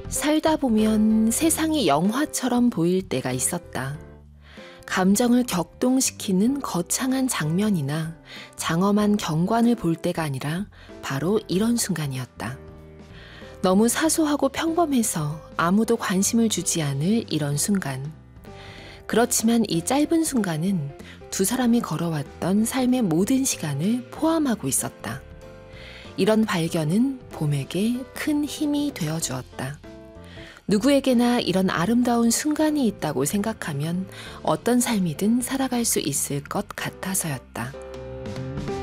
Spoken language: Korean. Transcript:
살다 보면 세상이 영화처럼 보일 때가 있었다. 감정을 격동시키는 거창한 장면이나 장엄한 경관을 볼 때가 아니라 바로 이런 순간이었다. 너무 사소하고 평범해서 아무도 관심을 주지 않을 이런 순간. 그렇지만 이 짧은 순간은 두 사람이 걸어왔던 삶의 모든 시간을 포함하고 있었다. 이런 발견은 봄에게 큰 힘이 되어주었다. 누구에게나 이런 아름다운 순간이 있다고 생각하면 어떤 삶이든 살아갈 수 있을 것 같아서였다.